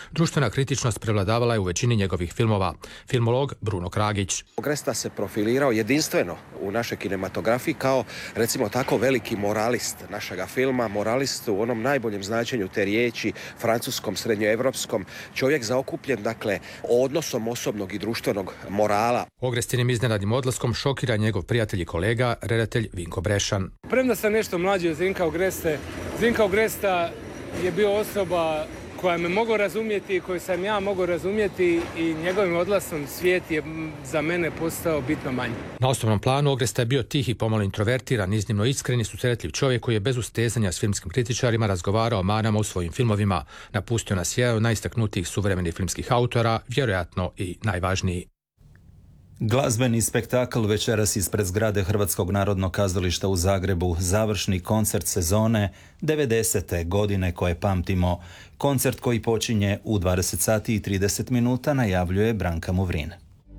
Društvena kritičnost prevladavala je u većini njegovih filmova. Filmolog Bruno Kragić. Agresta se profilirao jedinstveno u našoj kinematografiji kao, recimo tako, veliki moralist našega filma, moralist u onom najboljem značenju te riječi, francuskom, srednjoevropskom, čovjek zaokupljen, dakle, odnosom osobnog i društvenog morala. Ogrestinim iznenadnim odlaskom šokira njegov prijatelj i kolega, redatelj Vinko Brešan. Premda sam nešto mlađi od Zinka Ogreste, Zinka Ogresta je bio osoba koja me mogao razumjeti, koju sam ja mogao razumjeti i njegovim odlasom svijet je za mene postao bitno manji. Na osobnom planu Ogresta je bio tih i pomalo introvertiran, iznimno iskren i susretljiv čovjek koji je bez ustezanja s filmskim kritičarima razgovarao o manama u svojim filmovima. Napustio nas je od najistaknutijih suvremenih filmskih autora, vjerojatno i najvažniji. Glazbeni spektakl večeras ispred zgrade Hrvatskog narodnog kazališta u Zagrebu, završni koncert sezone 90. godine koje pamtimo. Koncert koji počinje u 20 sati i 30 minuta najavljuje Branka Movrin.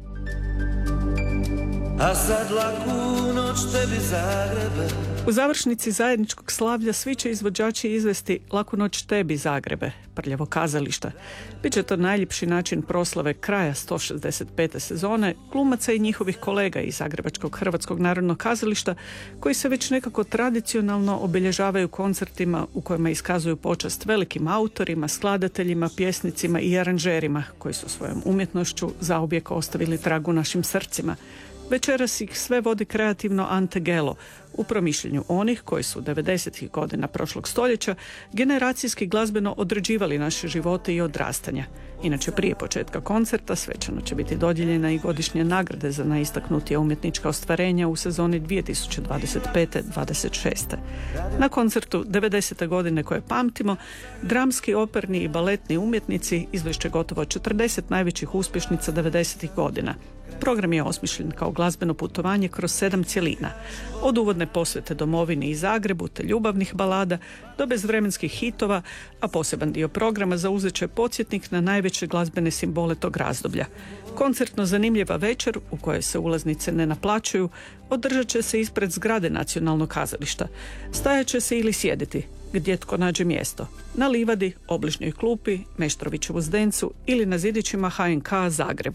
A sad laku noć tebi Zagrebe. U završnici zajedničkog slavlja svi će izvođači izvesti Laku noć tebi Zagrebe, prljavo kazališta. Biće to najljepši način proslave kraja 165. sezone glumaca i njihovih kolega iz Zagrebačkog Hrvatskog narodnog kazališta, koji se već nekako tradicionalno obilježavaju koncertima u kojima iskazuju počast velikim autorima, skladateljima, pjesnicima i aranžerima koji su svojom umjetnošću zauvijek ostavili trag u našim srcima. Večeras ih sve vodi kreativno Ante Gelo, u promišljenju onih koji su 90. godina prošlog stoljeća generacijski glazbeno određivali naše živote i odrastanja. Inače, prije početka koncerta svečano će biti dodijeljena i godišnje nagrade za najistaknutija umjetnička ostvarenja u sezoni 2025-26. Na koncertu 90. godine koje pamtimo, dramski, operni i baletni umjetnici izvešće gotovo 40 najvećih uspješnica 90. godina. Program je osmišljen kao glazbeno putovanje kroz 7 cjelina. Od uvodne posvete domovini i Zagrebu te ljubavnih balada do bezvremenskih hitova, a poseban dio programa zauzet će podsjetnik na najveće glazbene simbole tog razdoblja. Koncertno zanimljiva večer, u kojoj se ulaznice ne naplaćuju, održat će se ispred zgrade Nacionalnog kazališta. Stajat će se ili sjediti, gdje tko nađe mjesto. Na livadi, obližnjoj klupi, Meštrovićevu zdencu ili na zidićima HNK Zagreb.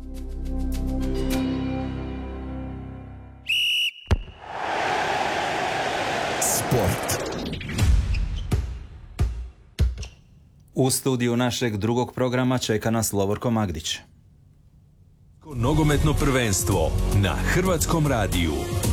Sport. U studiju našeg drugog programa čeka nas Lovorko Magdić. Nogometno prvenstvo na Hrvatskom radiju.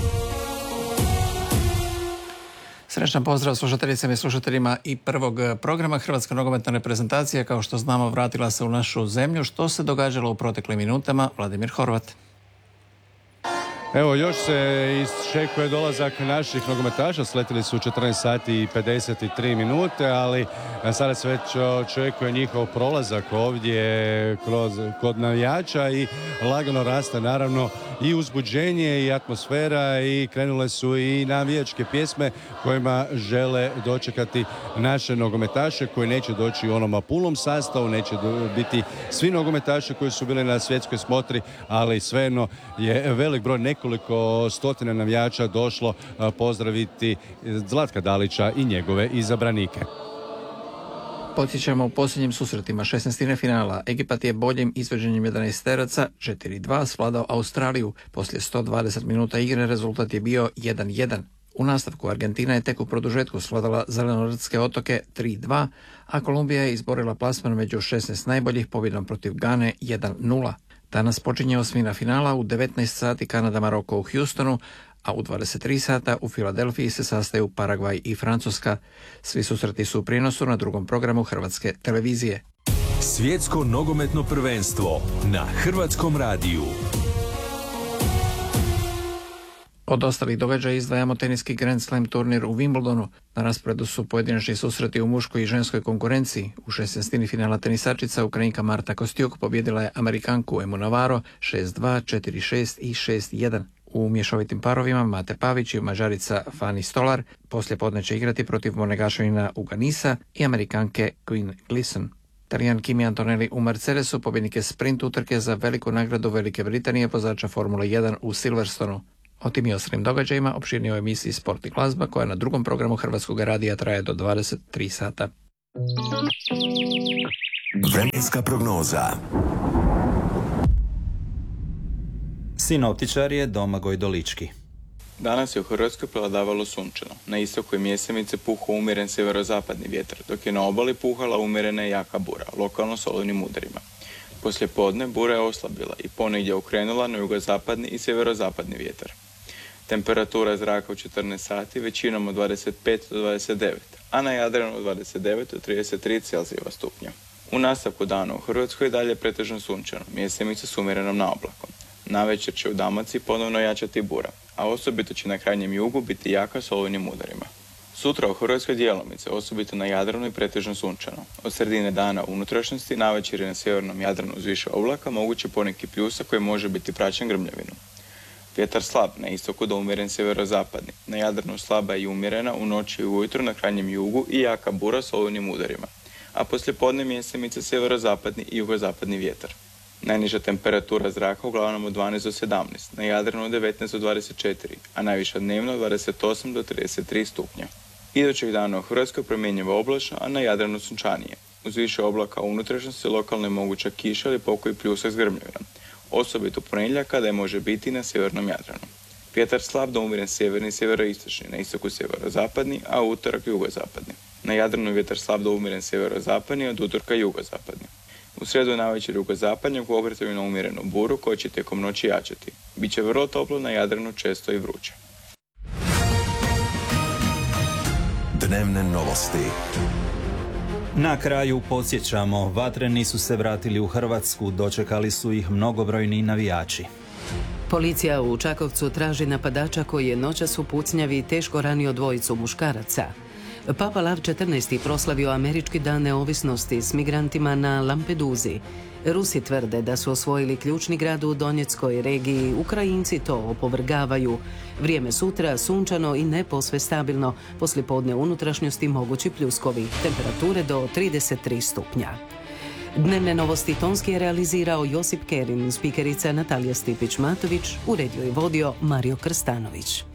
Srećan pozdrav slušateljicama i slušateljima i prvog programa. Hrvatska nogometna reprezentacija, kao što znamo, vratila se u našu zemlju. Što se događalo u proteklim minutama? Vladimir Horvat. Evo, još se iščekuje dolazak naših nogometaša, sletili su 14 sati i 53 minute, ali sada se već očekuje njihov prolazak ovdje kod navijača i lagano raste naravno i uzbuđenje i atmosfera i krenule su i navijačke pjesme kojima žele dočekati naše nogometaše koji neće doći u onom punom sastavu, neće biti svi nogometaši koji su bili na svjetskoj smotri, ali svejedno je velik broj, nekoliko stotina navijača došlo pozdraviti Zlatka Dalića i njegove izabranike. Podsjećamo, u posljednjim susretima 16. finala Egipat je boljim izvođenjem 11-teraca 4-2 svladao Australiju. Poslije 120 minuta igre rezultat je bio 1-1. U nastavku Argentina je tek u produžetku svladala Zelenorodske otoke 3-2, a Kolumbija je izborila plasman među 16 najboljih pobjedom protiv Gane 1-0. Danas počinje osmina finala u 19 sati Kanada-Maroko u Houstonu, a u 23 sata u Filadelfiji se sastaju Paragvaj i Francuska. Svi susreti su u prijenosu na drugom programu Hrvatske televizije. Svjetsko nogometno prvenstvo na Hrvatskom radiju. Od ostalih događaja izdvajamo teniski Grand Slam turnir u Wimbledonu. Na rasporedu su pojedinačni susreti u muškoj i ženskoj konkurenciji. U 16. finala tenisačica Ukrajinka Marta Kostiuk pobjedila je Amerikanku Emu Navarro 6-2, 4-6 i 6-1. U mješovitim parovima Mate Pavić i Mađarica Fani Stolar poslijepodne će igrati protiv Monegaševina Uganisa i Amerikanke Quinn Gleason. Talijan Kimi Antonelli u Mercedesu pobjednik je sprint utrke za veliku nagradu Velike Britanije vozača Formule 1 u Silverstonu. O tim i ostalim događajima opširnije u emisiji Sport i glazba koja na drugom programu Hrvatskog radija traje do 23 sata. Vremenska prognoza. Sinoptičar je Domagoj Dolički. Danas je u Hrvatskoj prevladavalo sunčano. Na istoku je mjesemice puhao umjeren sjeverozapadni vjetar, dok je na obali puhala umjerena i jaka bura, lokalno s olujnim udarima. Poslije podne bura je oslabila i ponegdje okrenula na jugozapadni i sjeverozapadni vjetar. Temperatura zraka u 14 sati većinom od 25 do 29, a na Jadranu od 29 do 33 Celzijeva stupnja. U nastavku dana u Hrvatskoj je dalje pretežno sunčano, mjesemice s umjerenom naoblakom. Navečer će u Dalmaciji ponovno jačati bura, a osobito će na krajnjem jugu biti jaka s olujnim udarima. Sutra u Hrvatskoj djelomice, osobito na Jadranu i pretežno sunčano. Od sredine dana u unutrašnjosti navečer je na sjevernom Jadranu uz više oblaka moguće poneki pljusak koji može biti praćen grmljavinom. Vjetar slab, na istoku do umjeren sjeverozapadni, na Jadranu slaba i umjerena, u noći i ujutro na krajnjem jugu i jaka bura s olujnim udarima, a poslije podne mjesemice sjeverozapadni i jugozapadni vjetar. Najniža temperatura zraka uglavnom od 12 do 17, na Jadranu od 19 do 24, a najviša dnevno od 28 do 33 stupnja. Idućeg dana u Hrvatskoj promjenjivo oblačno, a na Jadranu sunčanije. Uz više oblaka u unutrašnjosti lokalno je moguća kiša ili pokoji pljusak s grmljavinom, osobito u ponedjeljak kada je može biti na sjevernom Jadranu. Vjetar slab do umjeren sjeverni i sjeveroistočni, na istoku sjeverozapadni, a u utorak jugozapadni. Na Jadranu vjetar slab do umjeren sjeverozapadni, od utorka jugozapadni. U srijedu navečer jugozapadnjak okretaju na umjerenu buru koja će tijekom noći jačati. Biće vrlo toplo, na Jadranu često i vruće. Dnevne novosti. Na kraju podsjećamo, vatreni su se vratili u Hrvatsku, dočekali su ih mnogobrojni navijači. Policija u Čakovcu traži napadača koji je noćas u pucnjavi teško ranio dvojicu muškaraca. Papa Lav XIV proslavio Američki dan neovisnosti s migrantima na Lampeduzi. Rusi tvrde da su osvojili ključni grad u Donjeckoj regiji, Ukrajinci to opovrgavaju. Vrijeme sutra sunčano i ne posve stabilno, poslijepodne unutrašnjosti mogući pljuskovi, temperature do 33 stupnja. Dnevne novosti tonski je realizirao Josip Kerin, spikerica Natalija Stipić-Matović, uredio i vodio Mario Krstanović.